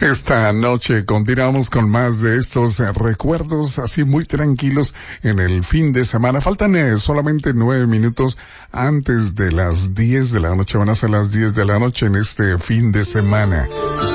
Esta noche continuamos con más de estos recuerdos así muy tranquilos en el fin de semana. Faltan solamente 9 minutos antes de las 10 de la noche. Van a ser las 10 de la noche en este fin de semana.